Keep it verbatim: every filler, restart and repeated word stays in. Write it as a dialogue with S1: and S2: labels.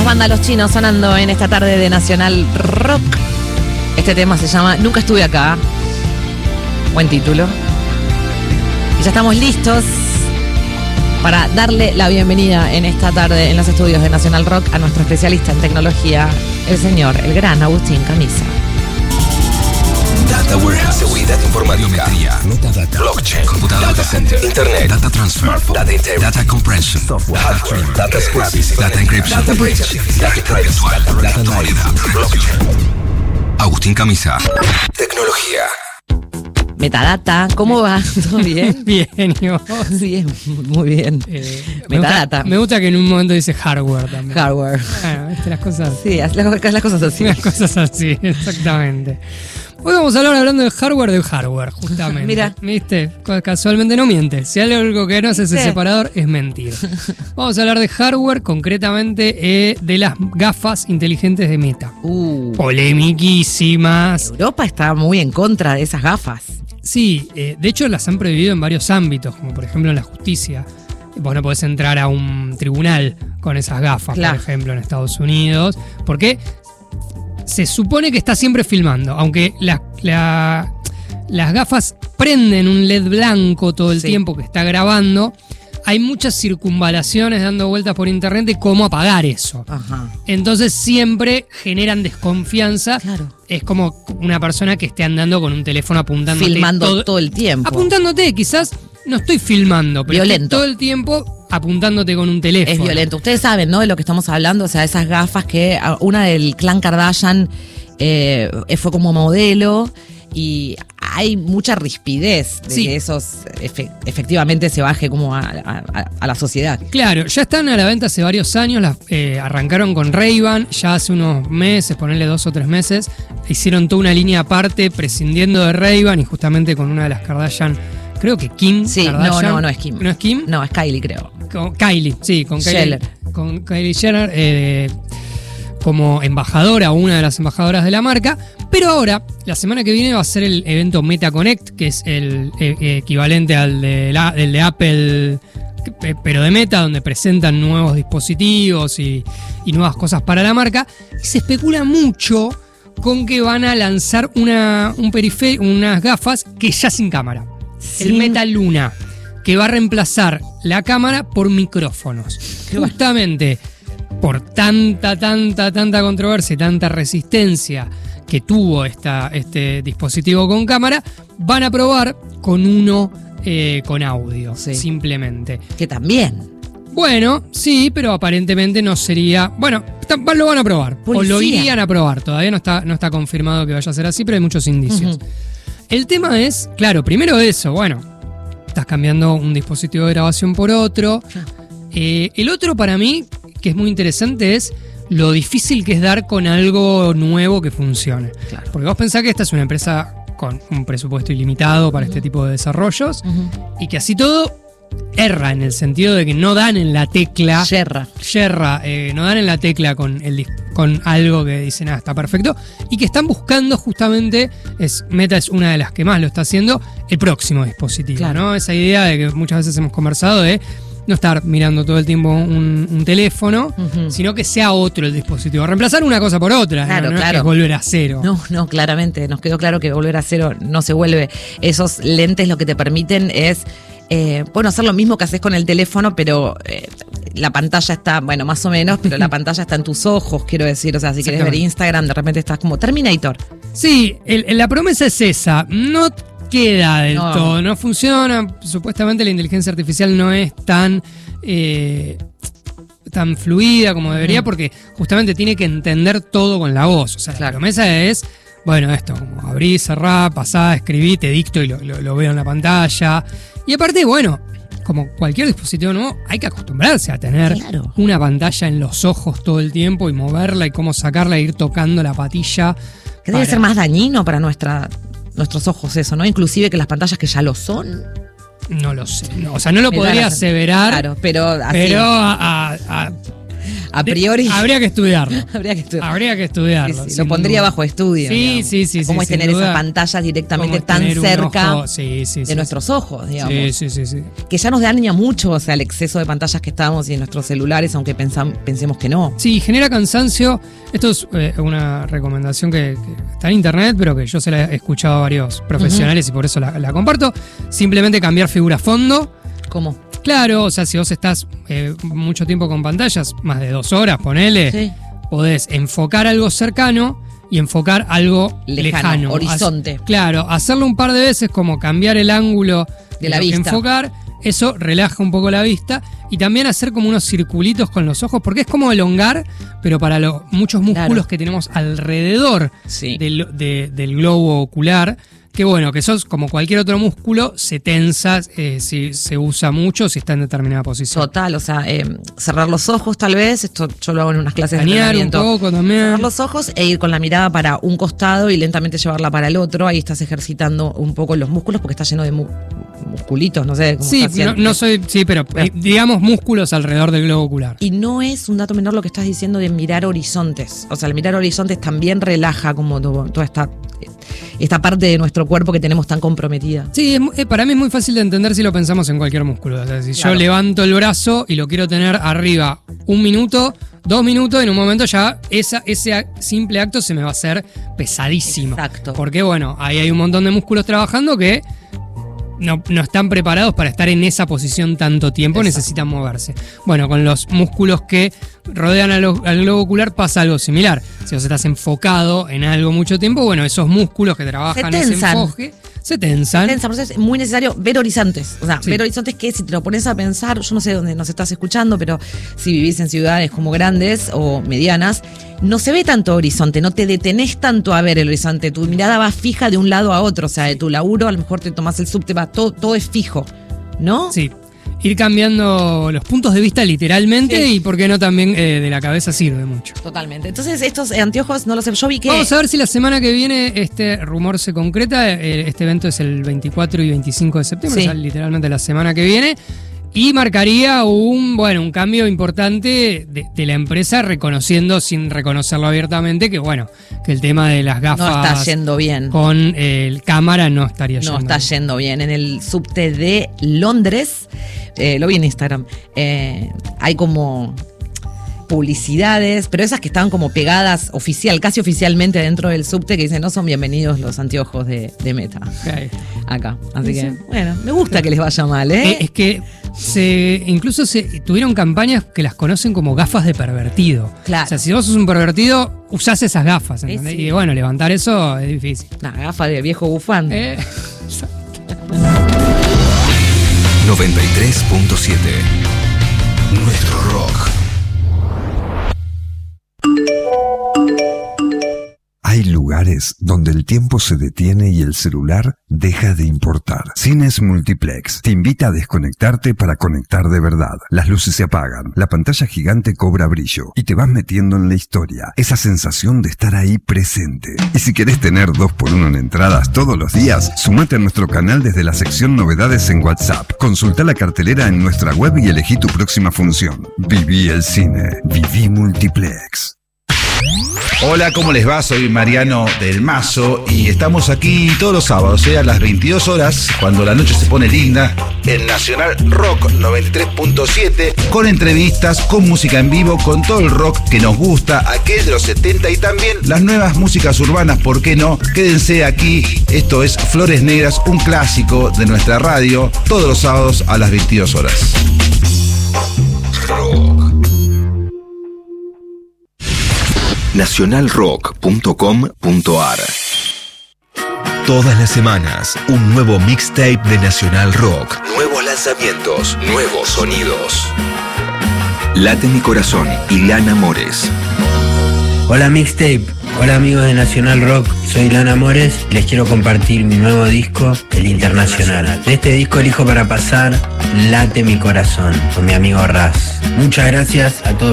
S1: Vándalos Chinos sonando en esta tarde de Nacional Rock. Este tema se llama Nunca estuve acá. Buen título. Y ya estamos listos para darle la bienvenida en esta tarde en los estudios de Nacional Rock a nuestro especialista en tecnología, el señor, el gran Agustín Camisa.
S2: Data Warehouse, seguridad informática, metadata, blockchain, computadora, data center, internet, data transfer, data integration, data compression, software, hardware, data scrapping, data encryption, data bridge, data privacy, data actualidad, blockchain. Agustín Camisa. Tecnología.
S1: Metadata, ¿cómo va? ¿Todo bien?
S3: Bien, ¿y vos?
S1: Bien, muy bien.
S3: Eh,
S1: Metadata.
S3: Me gusta, me gusta que en un momento dice hardware también.
S1: Hardware.
S3: Bueno, ¿viste las cosas?
S1: Sí, las, las cosas así.
S3: Las cosas así, exactamente. Hoy vamos a hablar hablando del hardware del hardware, justamente.
S1: Mira.
S3: ¿Viste? Casualmente no miente. Si hay algo que no hace ese
S1: Sí.
S3: separador, es mentir. Vamos a hablar de hardware, concretamente eh, de las gafas inteligentes de Meta.
S1: Uh,
S3: Polemiquísimas.
S1: Europa está muy en contra de esas gafas.
S3: Sí, eh, de hecho las han prohibido en varios ámbitos, como por ejemplo en la justicia. Vos no podés entrar a un tribunal con esas gafas,
S1: Claro.
S3: por ejemplo, en Estados Unidos, porque se supone que está siempre filmando, aunque la, la- las gafas prenden un L E D blanco todo el
S1: Sí.
S3: tiempo que está grabando. Hay muchas circunvalaciones dando vueltas por internet de cómo apagar eso.
S1: Ajá.
S3: Entonces siempre generan desconfianza.
S1: Claro.
S3: Es como una persona que esté andando con un teléfono apuntándote
S1: Filmando todo,
S3: todo,
S1: el tiempo.
S3: apuntándote, quizás no estoy filmando, pero estoy
S1: Violento.
S3: todo el tiempo apuntándote con un teléfono.
S1: Es violento. Ustedes saben, ¿no? De lo que estamos hablando. O sea, esas gafas que a- una del clan Kardashian eh, fue como modelo. Y hay mucha rispidez de
S3: Sí.
S1: que eso efe- efectivamente se baje como a, a- a la sociedad.
S3: Claro, ya están a la venta hace varios años, las, eh, arrancaron con Ray-Ban, ya hace unos meses, ponerle dos o tres meses, hicieron toda una línea aparte prescindiendo de Ray-Ban y justamente con una de las Kardashian, creo que Kim
S1: Sí, no,
S3: Kardashian.
S1: no, no es Kim.
S3: ¿No es Kim?
S1: No, es Kylie, creo.
S3: Con Kylie, sí, con Kylie
S1: Jenner.
S3: Con Kylie Jenner eh, como embajadora, una de las embajadoras de la marca. Pero ahora, la semana que viene va a ser el evento Meta Connect, que es el eh, equivalente al de, la, del de Apple, que- pero de Meta, donde presentan nuevos dispositivos y, y nuevas cosas para la marca. Y se especula mucho con que van a lanzar una, un perife- unas gafas que ya sin cámara. El
S1: Sin-
S3: Meta Luna, que va a reemplazar la cámara por micrófonos.
S1: Qué bueno.
S3: Justamente por tanta, tanta, tanta controversia y tanta resistencia que tuvo esta, este dispositivo con cámara, van a probar con uno eh, con audio,
S1: Sí.
S3: simplemente.
S1: Que también.
S3: Bueno, sí, pero aparentemente no sería... Bueno, ta- lo van a probar, o lo
S1: Policía.
S3: irían a probar. Todavía no está, no está confirmado que vaya a ser así, pero hay muchos indicios.
S1: Ujú.
S3: El tema es, claro, primero eso, bueno, estás cambiando un dispositivo de grabación por otro. Eh, el otro para mí, que es muy interesante, es lo difícil que es dar con algo nuevo que funcione.
S1: Claro.
S3: Porque vos pensás que esta es una empresa con un presupuesto ilimitado para este tipo de desarrollos
S1: Ujú.
S3: y que así todo erra en el sentido de que no dan en la tecla.
S1: Yerra.
S3: Yerra, eh, no dan en la tecla con, el, dis- con algo que dicen, ah, está perfecto, y que están buscando justamente, es, Meta es una de las que más lo está haciendo, el próximo dispositivo,
S1: Claro.
S3: ¿no? Esa idea de que muchas veces hemos conversado de no estar mirando todo el tiempo un, un teléfono,
S1: Ujú.
S3: sino que sea otro el dispositivo. Reemplazar una cosa por otra,
S1: Claro,
S3: ¿no? No es
S1: claro.
S3: que es volver a cero.
S1: No, no, claramente. Nos quedó claro que volver a cero no se vuelve. Esos lentes lo que te permiten es, eh, bueno, hacer lo mismo que haces con el teléfono, pero eh, la pantalla está, bueno, más o menos, pero la pantalla está en tus ojos, quiero decir. O sea, si quieres ver
S3: Exactamente.
S1: Instagram, de repente estás como Terminator.
S3: Sí, el- la promesa es esa. No queda del
S1: No.
S3: todo, no funciona. Supuestamente la inteligencia artificial no es tan, eh, tan fluida como debería, porque justamente tiene que entender todo con la voz. O sea,
S1: Claro.
S3: la promesa es, bueno, esto, como abrí, cerrá, pasá, escribí, te dicto y lo, lo- lo veo en la pantalla. Y aparte, bueno, como cualquier dispositivo nuevo, hay que acostumbrarse a tener
S1: Claro.
S3: una pantalla en los ojos todo el tiempo y moverla y cómo sacarla e ir tocando la patilla.
S1: Que debe
S3: para-
S1: ser más dañino para nuestra, nuestros ojos eso, ¿no? Inclusive que las pantallas que ya lo son.
S3: No lo sé. No, o sea, no lo
S1: Me da
S3: podría
S1: la-
S3: aseverar,
S1: Claro, pero así.
S3: pero a, a- a-
S1: a priori.
S3: De, habría que estudiarlo.
S1: habría que estudiarlo.
S3: Habría que estudiarlo.
S1: Sí, sí, lo pondría duda. Bajo estudio.
S3: Sí,
S1: digamos.
S3: sí, sí.
S1: ¿Cómo
S3: sí,
S1: es tener
S3: duda.
S1: esas pantallas directamente tan cerca ojo, sí, sí, de sí, nuestros sí. ojos, digamos?
S3: Sí, sí, sí, sí.
S1: Que ya nos daña mucho, o sea, el exceso de pantallas que estamos y en nuestros celulares, aunque pensam, pensemos que no.
S3: Sí, genera cansancio. Esto es eh, una recomendación que, que está en internet, pero que yo se la he escuchado a varios profesionales uh-huh. y por eso la, la comparto. Simplemente cambiar figura a fondo.
S1: ¿Cómo?
S3: Claro, o sea, si vos estás eh, mucho tiempo con pantallas, más de dos horas, ponele, sí. podés enfocar algo cercano y enfocar algo lejano. lejano.
S1: Horizonte.
S3: Hac- claro, hacerlo un par de veces, como cambiar el ángulo
S1: de, de la vista.
S3: Enfocar, eso relaja un poco la vista. Y también hacer como unos circulitos con los ojos, porque es como elongar, pero para los muchos músculos claro. que tenemos alrededor
S1: sí.
S3: del, de, del globo ocular. Que bueno, que sos como cualquier otro músculo, se tensa eh, si se usa mucho, si está en determinada posición.
S1: Total, o sea, eh, cerrar los ojos tal vez, esto yo lo hago en unas clases
S3: Cañar
S1: de entrenamiento.
S3: un poco también.
S1: Cerrar los ojos e ir con la mirada para un costado y lentamente llevarla para el otro, ahí estás ejercitando un poco los músculos porque está lleno de mu- musculitos, no sé cómo
S3: Sí,
S1: está
S3: no, no soy, sí, pero eh, digamos músculos alrededor del globo ocular.
S1: Y no es un dato menor lo que estás diciendo de mirar horizontes, o sea, el mirar horizontes también relaja como todo, toda esta... esta parte de nuestro cuerpo que tenemos tan comprometida.
S3: Sí, es, para mí es muy fácil de entender si lo pensamos en cualquier músculo. O sea, si claro. yo levanto el brazo y lo quiero tener arriba un minuto, dos minutos, en un momento ya esa, ese simple acto se me va a hacer pesadísimo.
S1: Exacto.
S3: Porque bueno, ahí hay un montón de músculos trabajando que no, no están preparados para estar en esa posición tanto tiempo, exacto. necesitan moverse. Bueno, con los músculos que rodean al, al globo ocular pasa algo similar. Si vos estás enfocado en algo mucho tiempo, bueno, esos músculos que trabajan ese enfoque se tensan. Se tensan,
S1: por eso es muy necesario ver horizontes. O sea, sí. ver horizontes que si te lo pones a pensar, yo no sé dónde nos estás escuchando, pero si vivís en ciudades como grandes o medianas, no se ve tanto horizonte, no te detenés tanto a ver el horizonte. Tu mirada va fija de un lado a otro, o sea, de tu laburo, a lo mejor te tomás el subte, va, todo, todo es fijo, ¿no?
S3: Sí. Ir cambiando los puntos de vista literalmente sí. y por qué no también eh, de la cabeza sirve mucho.
S1: Totalmente. Entonces estos anteojos no los sé, yo vi que...
S3: Vamos a ver si la semana que viene este rumor se concreta. Eh, este evento es el veinticuatro y veinticinco de septiembre, sí. o sea, literalmente la semana que viene. Y marcaría un, bueno, un cambio importante de, de la empresa, reconociendo, sin reconocerlo abiertamente, que bueno, que el tema de las gafas
S1: no está yendo bien.
S3: Con eh, cámara no estaría yendo
S1: No está
S3: bien.
S1: yendo bien. En el subte de Londres, eh, lo vi en Instagram, eh, hay como publicidades, pero esas que estaban como pegadas oficial, casi oficialmente dentro del subte, que dicen no son bienvenidos los anteojos de, de Meta.
S3: Okay.
S1: Acá. Así
S3: sí.
S1: que, bueno, me gusta que les vaya mal, ¿eh?
S3: eh es que se incluso se tuvieron campañas que las conocen como gafas de pervertido.
S1: Claro.
S3: O sea, si vos sos un pervertido, usás esas gafas, ¿entendés? Sí, sí. Y bueno, levantar eso es difícil.
S1: Una gafa de viejo bufán.
S3: Eh.
S2: noventa y tres punto siete Nuestro rock. Hay lugares donde el tiempo se detiene y el celular deja de importar. Cines Multiplex te invita a desconectarte para conectar de verdad. Las luces se apagan, la pantalla gigante cobra brillo y te vas metiendo en la historia. Esa sensación de estar ahí presente. Y si querés tener dos por uno en entradas todos los días, sumate a nuestro canal desde la sección novedades en WhatsApp. Consulta la cartelera en nuestra web y elegí tu próxima función. Viví el cine. Viví Multiplex.
S4: Hola, ¿cómo les va? Soy Mariano del Mazo y estamos aquí todos los sábados, ¿eh? A las veintidós horas, cuando la noche se pone linda, en Nacional Rock noventa y tres punto siete, con entrevistas, con música en vivo, con todo el rock que nos gusta, aquel de los setenta y también las nuevas músicas urbanas, ¿por qué no? Quédense aquí, esto es Flores Negras, un clásico de nuestra radio, todos los sábados a las veintidós horas.
S2: Rock. nacional rock punto com punto a r. Todas las semanas, un nuevo mixtape de Nacional Rock. Nuevos lanzamientos, nuevos sonidos. Late mi corazón y Lana Mores.
S5: Hola Mixtape, hola amigos de Nacional Rock, soy Lana Mores y les quiero compartir mi nuevo disco, El Internacional. De este disco elijo para pasar Late mi corazón, con mi amigo Raz. Muchas gracias a todos.